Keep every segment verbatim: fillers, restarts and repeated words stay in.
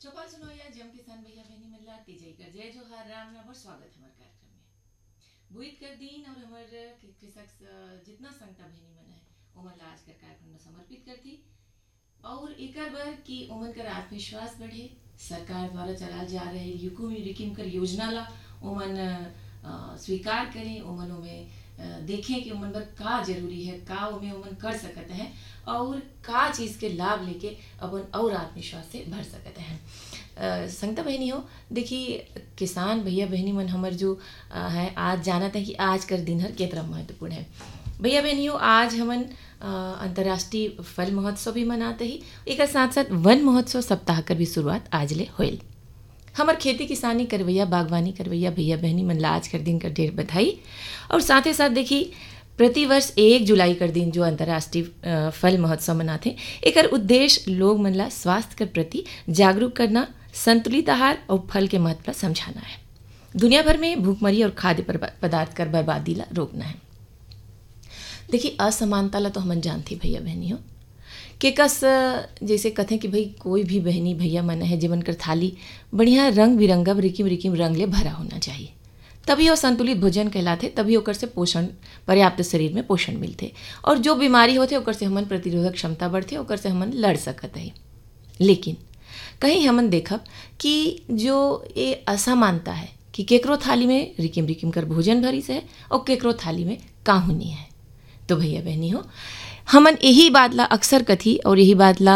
चौपाल सुनोया जम किसान भैया बहनी मिल्ला तीजई कर जय जोहार राम राम और स्वागत हमारे कार्यक्रम में बुईत कर दिन और हमारे कृषक जितना संगता बहनी मन है उमन ला आज कर कार्यक्रम में समर्पित करती और एकर बर की उमन कर आत्मविश्वास बढ़े सरकार द्वारा चला जा रहे युकुम रिकिम कर योजना ला उमन स्वीकार करें उमन में देखें कि उमन बर का जरूरी है का उमें उमन कर सकते हैं और का चीज़ के लाभ लेके अपन और आत्मविश्वास से भर सकते हैं। संगता बहनी हो देखिए किसान भैया बहनी मन हमार जो आ, है आज जानता है कि आज कर दिन हर कितना महत्वपूर्ण है। भैया बहनी हो आज हमन अंतर्राष्ट्रीय फल महोत्सव भी मनाते ही एक साथ साथ वन महोत्सव सप्ताह कर भी शुरुआत आज ले होल। हमार खेती किसानी करवैया बागवानी करवैया भैया बहनी मन ला आज कर दिन का ढेर बधाई और साथ ही साथ देखिए प्रतिवर्ष एक जुलाई कर दिन जो अंतर्राष्ट्रीय फल महोत्सव मनाते एक उद्देश्य लोग मन ला स्वास्थ्य के प्रति जागरूक करना संतुलित आहार और फल के महत्व समझाना है। दुनिया भर में भूखमरी और खाद्य पदार्थ कर बर्बादी ला रोकना है। देखिए असमानता ला तो हम जानती भैया बहनी हो के कस जैसे कथें कि भाई कोई भी बहनी भैया मन है जीवन कर थाली बढ़िया रंग बिरंगा रिकिम रिकिम रंग ले भरा होना चाहिए तभी वो संतुलित भोजन कहलाते तभी ओकर से पोषण पर्याप्त शरीर में पोषण मिलते और जो बीमारी होते ओकर से हमन प्रतिरोधक क्षमता बढ़ते ओकर से हमन लड़ सकते हैं। लेकिन कहीं हमन देखब कि जो ये असमानता है कि केकरो थाली में रिकिम रिकिम कर भोजन भरी से है और केकरो थाली में काहुनी है। तो भैया बहनी हो हमन यही बात ला अक्सर कथी और यही बात ला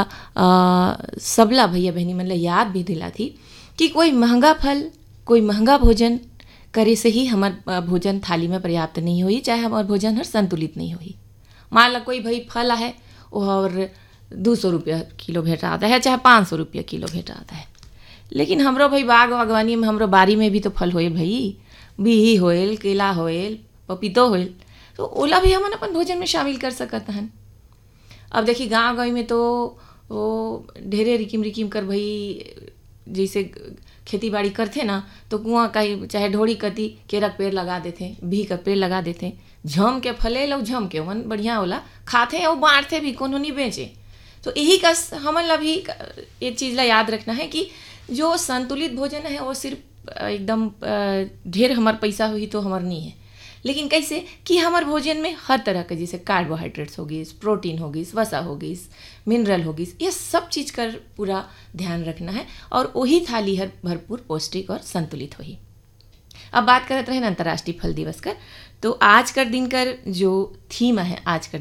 सबला भैया बहनी मन ला याद भी दिला थी कि कोई महंगा फल कोई महंगा भोजन करे से ही हमार भोजन थाली में पर्याप्त नहीं हुई चाहे हमार भोजन हर संतुलित नहीं हुई। मान ला कोई भाई फल है और दो सौ रुपया किलो भेटा आता है चाहे पाँच सौ रुपया किलो भेटा आता है लेकिन हमरो भाई बाग बागवानी में हमरो बारी में भी तो फल होएल भाई बिही होएल केला होएल पपीतो होएल तो ओला भी हमन अपन भोजन में शामिल कर सकते हैं। अब देखिए गांव गाँव में तो वो ढेरे रिकिम रिकिम कर भाई जैसे खेती बाड़ी करते ना तो कुआं का चाहे ढोड़ी कती केरा पेड़ लगा देते भी का पेड़ लगा देते झम के फले लो झम के मन बढ़िया होला खाते और बांटते भी कोनो नहीं बेचे। तो यही का हमन ला भी एक चीज़ ला याद रखना है कि जो संतुलित भोजन है वो सिर्फ एकदम ढेर हमार पैसा हुई तो हमार नहीं है लेकिन कैसे कि हमार भोजन में हर तरह के जैसे कार्बोहाइड्रेट्स होगी प्रोटीन होगी वसा होगी मिनरल होगी ये सब चीज़ का पूरा ध्यान रखना है और वही थाली हर भरपूर पौष्टिक और संतुलित हुई। अब बात करते रहे अंतर्राष्ट्रीय फल दिवस का तो आज कर दिन कर जो थीम है आज कर